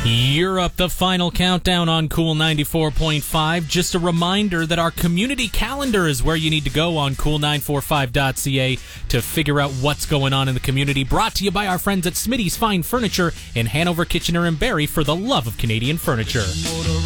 Europe, the final countdown on Cool 94.5. Just a reminder that our community calendar is where you need to go on cool945.ca to figure out what's going on in the community. Brought to you by our friends at Smitty's Fine Furniture in Hanover, Kitchener, and Barrie, for the love of Canadian furniture.